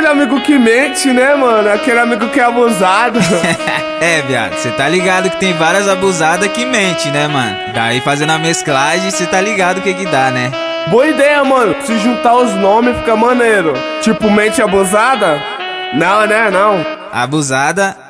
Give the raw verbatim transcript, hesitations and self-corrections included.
amigo que mente, né, mano? Aquele amigo que é abusado. É, viado, cê tá ligado que tem várias abusadas que mente, né, mano? Daí fazendo a mesclagem, cê tá ligado o que que dá, né? Boa ideia, mano. Se juntar os nomes fica maneiro. Tipo, mente abusada? Não, né? Não. Abusada